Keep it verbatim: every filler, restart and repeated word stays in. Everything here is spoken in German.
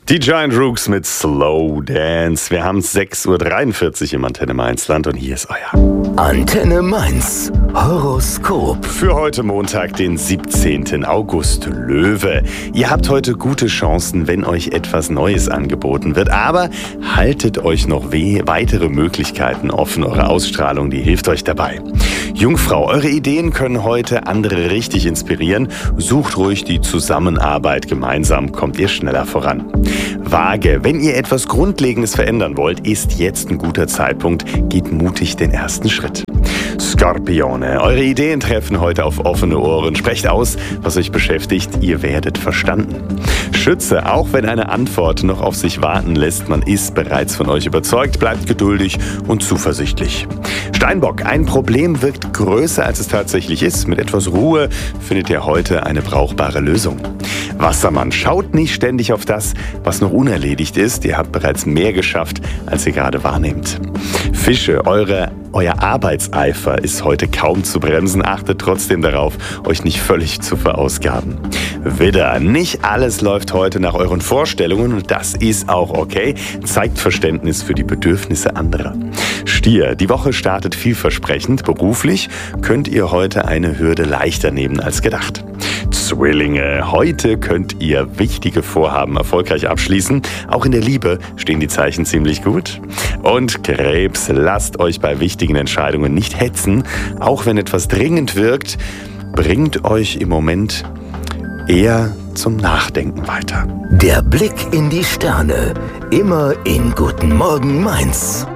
Die Giant Rooks mit Slow Dance. Wir haben sechs Uhr dreiundvierzig im Antenne Mainzland und hier ist euer Antenne Mainz Horoskop. für heute Montag, den siebzehnten August. Löwe. Ihr habt heute gute Chancen, wenn euch etwas Neues angeboten wird, aber haltet euch noch weh weitere Möglichkeiten offen. Eure Ausstrahlung, die hilft euch dabei. Jungfrau, eure Ideen können heute andere richtig inspirieren. Sucht ruhig die Zusammenarbeit. Gemeinsam kommt ihr schneller voran. Waage, wenn ihr etwas Grundlegendes verändern wollt, ist jetzt ein guter Zeitpunkt. Geht mutig den ersten Schritt. Skorpione, eure Ideen treffen heute auf offene Ohren. Sprecht aus, was euch beschäftigt. Ihr werdet verstanden. Schütze, auch wenn eine Antwort noch auf sich warten lässt, man ist bereits von euch überzeugt. Bleibt geduldig und zuversichtlich. Steinbock, ein Problem wirkt größer, als es tatsächlich ist. Mit etwas Ruhe findet ihr heute eine brauchbare Lösung. Wassermann, schaut nicht ständig auf das, was noch unerledigt ist. Ihr habt bereits mehr geschafft, als ihr gerade wahrnehmt. Fische, eure, euer Arbeitseifer ist heute kaum zu bremsen. Achtet trotzdem darauf, euch nicht völlig zu verausgaben. Widder, nicht alles läuft heute nach euren Vorstellungen und das ist auch okay. Zeigt Verständnis für die Bedürfnisse anderer. Stier, die Woche startet vielversprechend. Beruflich könnt ihr heute eine Hürde leichter nehmen als gedacht. Zwillinge, heute könnt ihr wichtige Vorhaben erfolgreich abschließen. Auch in der Liebe stehen die Zeichen ziemlich gut. Und Krebs, lasst euch bei wichtigen Entscheidungen nicht hetzen. Auch wenn etwas dringend wirkt, bringt euch im Moment eher zum Nachdenken weiter. Der Blick in die Sterne. Immer in Guten Morgen Mainz.